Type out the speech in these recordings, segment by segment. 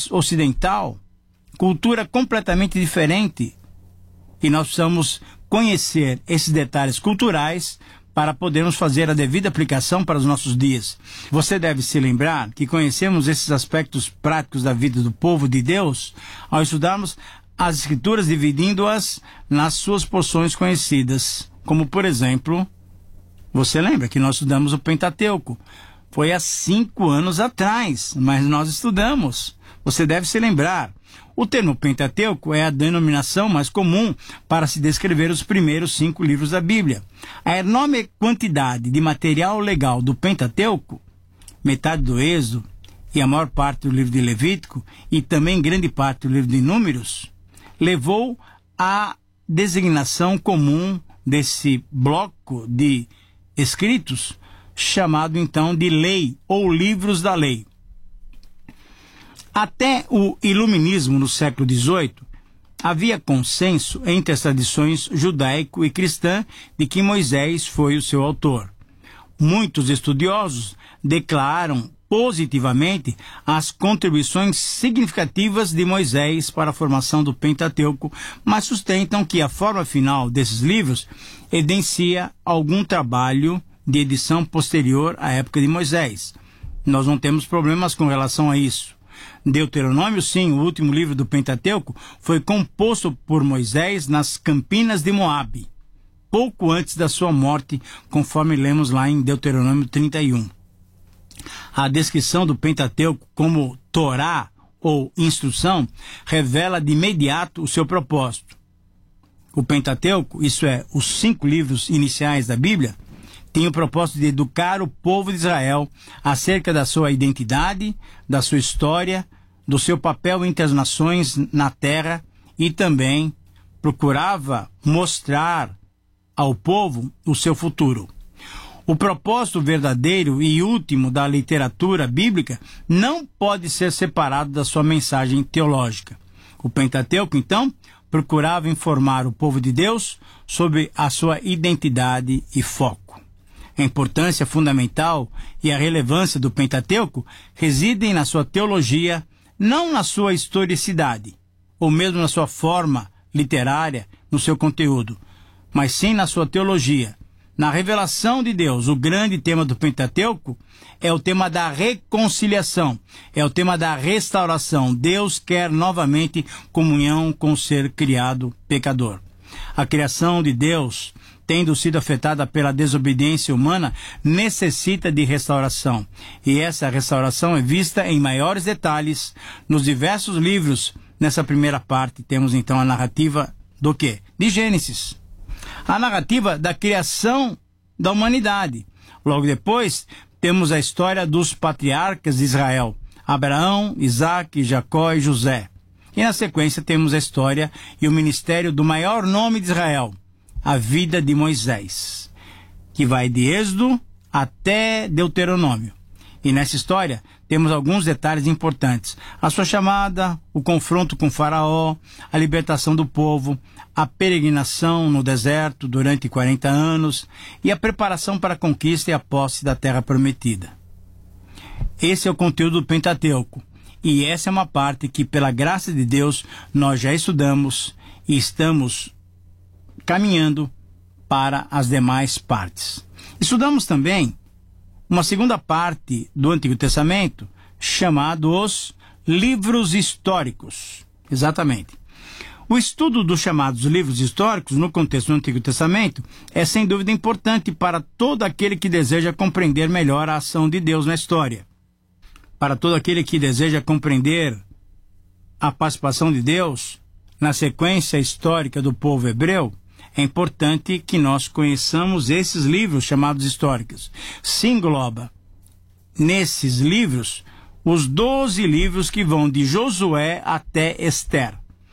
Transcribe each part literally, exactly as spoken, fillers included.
país ocidental, cultura completamente diferente, e nós precisamos conhecer esses detalhes culturais para podermos fazer a devida aplicação para os nossos dias. Você deve se lembrar que conhecemos esses aspectos práticos da vida do povo de Deus ao estudarmos as Escrituras, dividindo-as nas suas porções conhecidas. Como, por exemplo, você lembra que nós estudamos o Pentateuco? Foi há cinco anos atrás, mas nós estudamos. Você deve se lembrar. O termo Pentateuco é a denominação mais comum para se descrever os primeiros cinco livros da Bíblia. A enorme quantidade de material legal do Pentateuco, metade do Êxodo e a maior parte do livro de Levítico e também grande parte do livro de Números, levou à designação comum desse bloco de escritos, chamado então de lei ou livros da lei. Até o iluminismo no século dezoito, havia consenso entre as tradições judaico e cristã de que Moisés foi o seu autor. Muitos estudiosos declaram positivamente as contribuições significativas de Moisés para a formação do Pentateuco, mas sustentam que a forma final desses livros evidencia algum trabalho de edição posterior à época de Moisés. Nós não temos problemas com relação a isso. Deuteronômio, sim, o último livro do Pentateuco, foi composto por Moisés nas Campinas de Moabe, pouco antes da sua morte, conforme lemos lá em Deuteronômio trinta e um. A descrição do Pentateuco como Torá ou instrução revela de imediato o seu propósito. O Pentateuco, isso é, os cinco livros iniciais da Bíblia, tem o propósito de educar o povo de Israel acerca da sua identidade, da sua história, do seu papel entre as nações na terra e também procurava mostrar ao povo o seu futuro. O propósito verdadeiro e último da literatura bíblica não pode ser separado da sua mensagem teológica. O Pentateuco, então, procurava informar o povo de Deus sobre a sua identidade e foco. A importância fundamental e a relevância do Pentateuco residem na sua teologia, não na sua historicidade, ou mesmo na sua forma literária, no seu conteúdo, mas sim na sua teologia. Na revelação de Deus, o grande tema do Pentateuco é o tema da reconciliação, é o tema da restauração. Deus quer novamente comunhão com o ser criado pecador. A criação de Deus, tendo sido afetada pela desobediência humana, necessita de restauração. E essa restauração é vista em maiores detalhes nos diversos livros. Nessa primeira parte temos então a narrativa do quê? De Gênesis. A narrativa da criação da humanidade. Logo depois temos a história dos patriarcas de Israel, Abraão, Isaque, Jacó e José. E na sequência temos a história e o ministério do maior nome de Israel, a vida de Moisés, que vai de Êxodo até Deuteronômio. E nessa história temos alguns detalhes importantes: a sua chamada, o confronto com Faraó, a libertação do povo, a peregrinação no deserto durante quarenta anos e a preparação para a conquista e a posse da terra prometida. Esse é o conteúdo do Pentateuco, e essa é uma parte que, pela graça de Deus, nós já estudamos e estamos caminhando para as demais partes. Estudamos também uma segunda parte do Antigo Testamento, chamado os livros históricos. Exatamente. O estudo dos chamados livros históricos no contexto do Antigo Testamento é sem dúvida importante para todo aquele que deseja compreender melhor a ação de Deus na história. Para todo aquele que deseja compreender a participação de Deus na sequência histórica do povo hebreu, é importante que nós conheçamos esses livros chamados históricos. Se engloba nesses livros os doze livros que vão de Josué até Ester.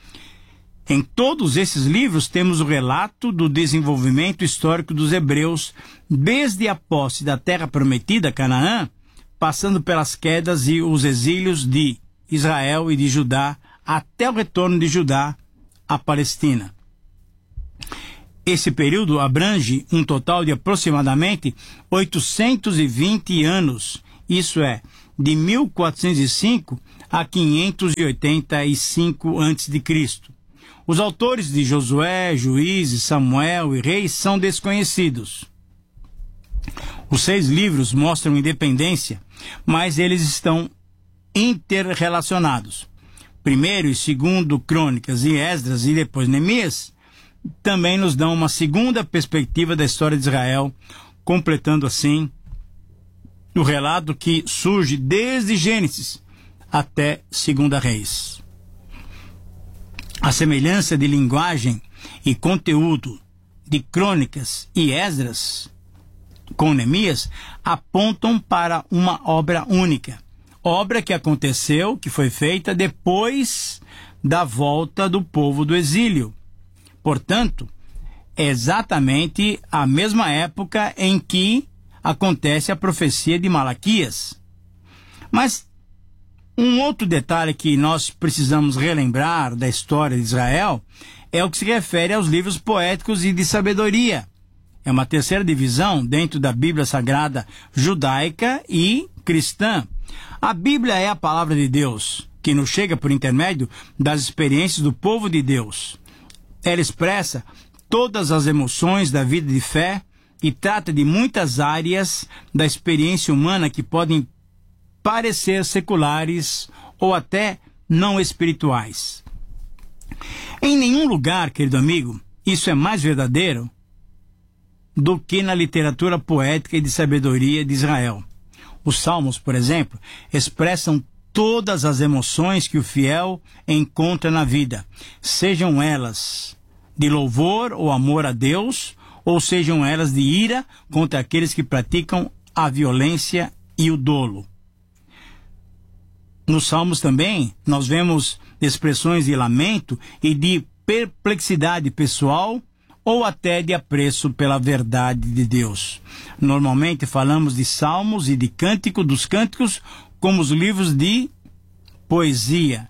Em todos esses livros temos o relato do desenvolvimento histórico dos hebreus, desde a posse da terra prometida, Canaã, passando pelas quedas e os exílios de Israel e de Judá, até o retorno de Judá à Palestina. Esse período abrange um total de aproximadamente oitocentos e vinte anos, isso é, de mil quatrocentos e cinco a quinhentos e oitenta e cinco antes de Cristo. Os autores de Josué, Juízes, Samuel e Reis são desconhecidos. Os seis livros mostram independência, mas eles estão interrelacionados. Primeiro e segundo Crônicas e Esdras e depois Neemias também nos dão uma segunda perspectiva da história de Israel, completando assim o relato que surge desde Gênesis até Segunda Reis. A semelhança de linguagem e conteúdo de Crônicas e Esdras com Neemias apontam para uma obra única, obra que aconteceu, que foi feita depois da volta do povo do exílio. Portanto, é exatamente a mesma época em que acontece a profecia de Malaquias. Mas um outro detalhe que nós precisamos relembrar da história de Israel é o que se refere aos livros poéticos e de sabedoria. É uma terceira divisão dentro da Bíblia Sagrada judaica e cristã. A Bíblia é a palavra de Deus, que nos chega por intermédio das experiências do povo de Deus. Ela expressa todas as emoções da vida de fé e trata de muitas áreas da experiência humana que podem parecer seculares ou até não espirituais. Em nenhum lugar, querido amigo, isso é mais verdadeiro do que na literatura poética e de sabedoria de Israel. Os Salmos, por exemplo, expressam todas as emoções que o fiel encontra na vida, sejam elas de louvor ou amor a Deus, ou sejam elas de ira contra aqueles que praticam a violência e o dolo. Nos Salmos também nós vemos expressões de lamento e de perplexidade pessoal ou até de apreço pela verdade de Deus. Normalmente falamos de salmos e de cântico dos cânticos como os livros de poesia.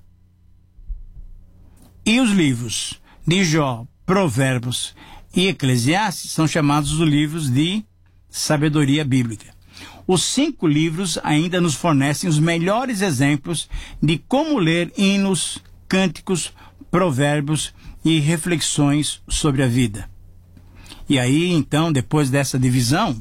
E os livros de Jó, Provérbios e Eclesiastes são chamados os livros de sabedoria bíblica. Os cinco livros ainda nos fornecem os melhores exemplos de como ler hinos, cânticos, provérbios e reflexões sobre a vida. E aí, então, depois dessa divisão,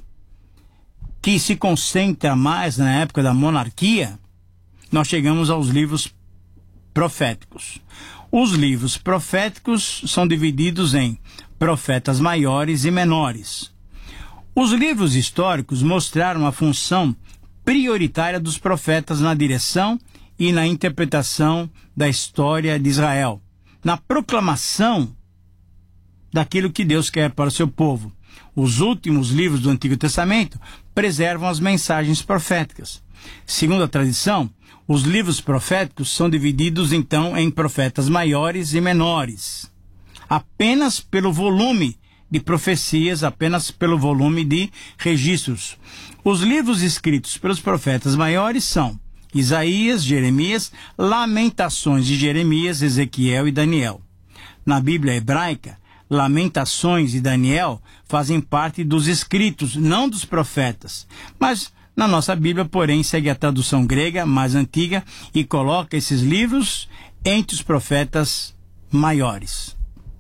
que se concentra mais na época da monarquia, nós chegamos aos livros proféticos. Os livros proféticos são divididos em profetas maiores e menores. Os livros históricos mostraram a função prioritária dos profetas na direção e na interpretação da história de Israel, na proclamação daquilo que Deus quer para o seu povo. Os últimos livros do Antigo Testamento preservam as mensagens proféticas. Segundo a tradição, os livros proféticos são divididos então em profetas maiores e menores, apenas pelo volume de profecias, apenas pelo volume de registros. Os livros escritos pelos profetas maiores são Isaías, Jeremias, Lamentações de Jeremias, Ezequiel e Daniel. Na Bíblia hebraica, Lamentações e Daniel fazem parte dos escritos, não dos profetas. Mas na nossa Bíblia, porém, segue a tradução grega mais antiga e coloca esses livros entre os profetas maiores.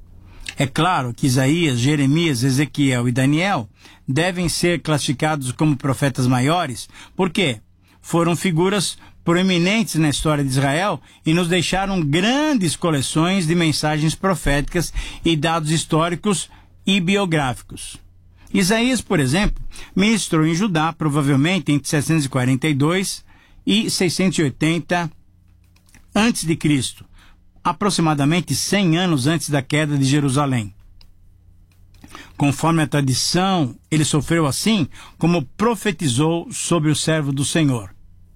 É claro que Isaías, Jeremias, Ezequiel e Daniel devem ser classificados como profetas maiores, porque foram figuras proeminentes na história de Israel e nos deixaram grandes coleções de mensagens proféticas e dados históricos e biográficos. Isaías, por exemplo, ministrou em Judá provavelmente entre setecentos e quarenta e dois e seiscentos e oitenta antes de Cristo, aproximadamente cem anos antes da queda de Jerusalém. Conforme a tradição, ele sofreu assim como profetizou sobre o servo do Senhor.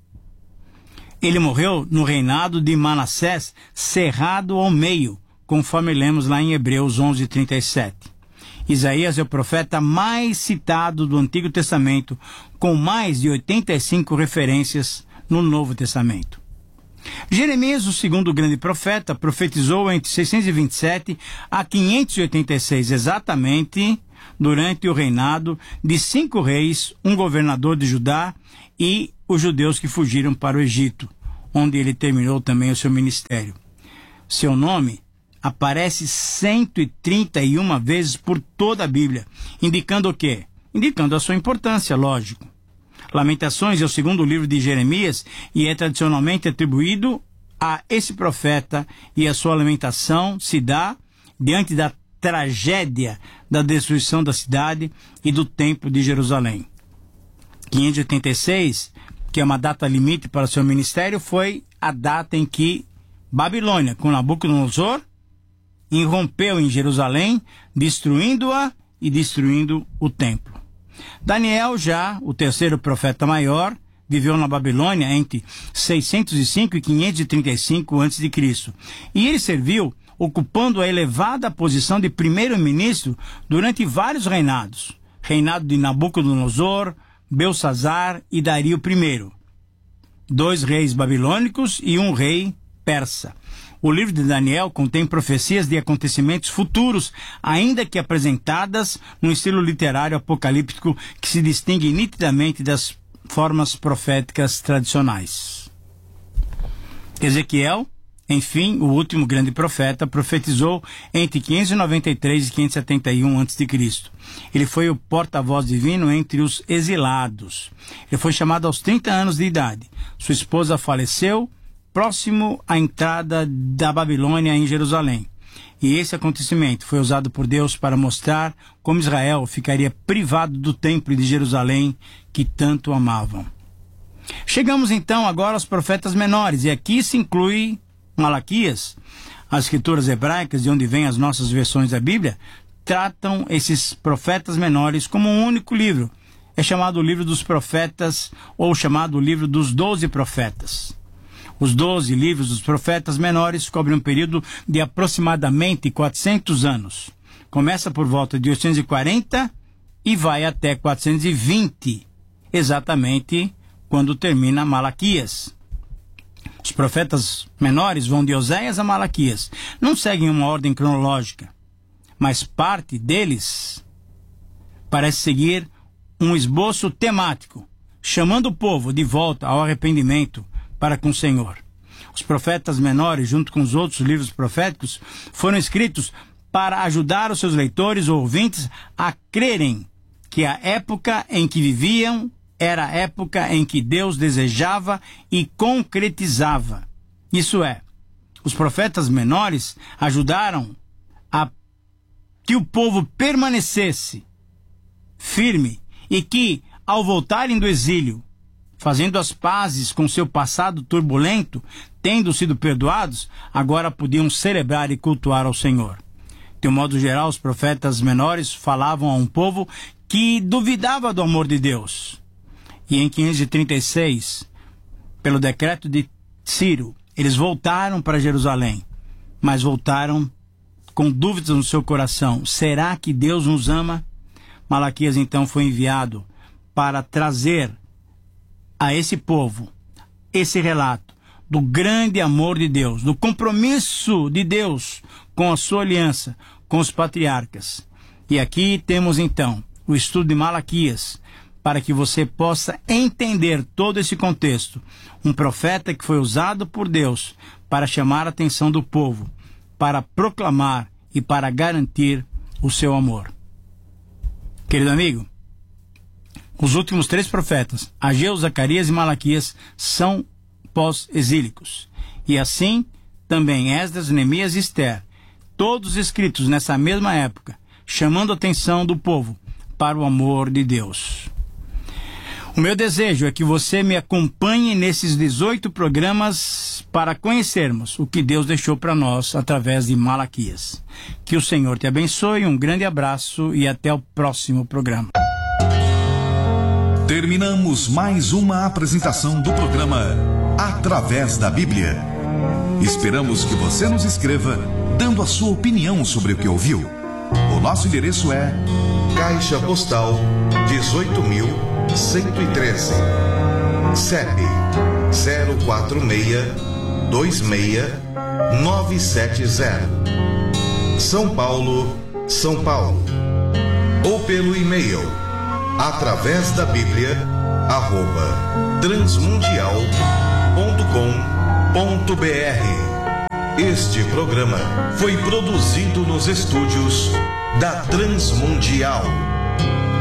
Ele morreu no reinado de Manassés, cerrado ao meio, conforme lemos lá em Hebreus onze, trinta e sete. Isaías é o profeta mais citado do Antigo Testamento, com mais de oitenta e cinco referências no Novo Testamento. Jeremias, o segundo grande profeta, profetizou entre seiscentos e vinte e sete a quinhentos e oitenta e seis, exatamente durante o reinado de cinco reis, um governador de Judá e os judeus que fugiram para o Egito. onde ele terminou também o seu ministério. Seu nome aparece cento e trinta e uma vezes por toda a Bíblia, indicando o quê? Indicando a sua importância, lógico. Lamentações é o segundo livro de Jeremias e é tradicionalmente atribuído a esse profeta, e a sua lamentação se dá diante da tragédia da destruição da cidade e do templo de Jerusalém. quinhentos e oitenta e seis, que é uma data limite para seu ministério, foi a data em que Babilônia, com Nabucodonosor, irrompeu em Jerusalém, destruindo-a e destruindo o templo. Daniel, já o terceiro profeta maior, viveu na Babilônia entre seiscentos e cinco e quinhentos e trinta e cinco antes de Cristo. E ele serviu ocupando a elevada posição de primeiro-ministro durante vários reinados. Reinado de Nabucodonosor, Belsazar e Dario I. Dois reis babilônicos e um rei persa. O livro de Daniel contém profecias de acontecimentos futuros, ainda que apresentadas num estilo literário apocalíptico que se distingue nitidamente das formas proféticas tradicionais. Ezequiel, enfim, o último grande profeta, profetizou entre quinhentos e noventa e três e quinhentos e setenta e um antes de Cristo. Ele foi o porta-voz divino entre os exilados. Ele foi chamado aos trinta anos de idade. Sua esposa faleceu próximo à entrada da Babilônia em Jerusalém. E esse acontecimento foi usado por Deus para mostrar como Israel ficaria privado do templo de Jerusalém que tanto amavam. Chegamos então agora aos profetas menores, e aqui se inclui Malaquias. As escrituras hebraicas, de onde vêm as nossas versões da Bíblia, tratam esses profetas menores como um único livro. É chamado o livro dos profetas, ou chamado o livro dos doze profetas. Os doze livros dos profetas menores cobrem um período de aproximadamente quatrocentos anos. Começa por volta de oitocentos e quarenta e vai até quatrocentos e vinte, exatamente quando termina Malaquias. Os profetas menores vão de Oséias a Malaquias. Não seguem uma ordem cronológica, mas parte deles parece seguir um esboço temático, chamando o povo de volta ao arrependimento para com o Senhor. Os profetas menores, junto com os outros livros proféticos, foram escritos para ajudar os seus leitores ou ouvintes a crerem que a época em que viviam era a época em que Deus desejava e concretizava. Isso é, os profetas menores ajudaram a que o povo permanecesse firme e que, ao voltarem do exílio, fazendo as pazes com seu passado turbulento, tendo sido perdoados, agora podiam celebrar e cultuar ao Senhor. De um modo geral, os profetas menores falavam a um povo que duvidava do amor de Deus. E em quinhentos e trinta e seis, pelo decreto de Ciro, eles voltaram para Jerusalém, mas voltaram com dúvidas no seu coração. Será que Deus nos ama? Malaquias então foi enviado para trazer a esse povo esse relato do grande amor de Deus, do compromisso de Deus com a sua aliança com os patriarcas. E aqui temos então o estudo de Malaquias, para que você possa entender todo esse contexto. Um profeta que foi usado por Deus para chamar a atenção do povo, para proclamar e para garantir o seu amor. Querido amigo, os últimos três profetas, Ageu, Zacarias e Malaquias, são pós-exílicos. E assim, também Esdras, Neemias e Ester, todos escritos nessa mesma época, chamando a atenção do povo para o amor de Deus. O meu desejo é que você me acompanhe nesses dezoito programas para conhecermos o que Deus deixou para nós através de Malaquias. Que o Senhor te abençoe, um grande abraço e até o próximo programa. Terminamos mais uma apresentação do programa Através da Bíblia. Esperamos que você nos escreva dando a sua opinião sobre o que ouviu. O nosso endereço é Caixa Postal dezoito mil cento e treze, C E P zero quatro seis dois seis nove sete zero, São Paulo, São Paulo. Ou pelo e-mail através da Bíblia arroba transmundial ponto com ponto b r. Este programa foi produzido nos estúdios da Transmundial.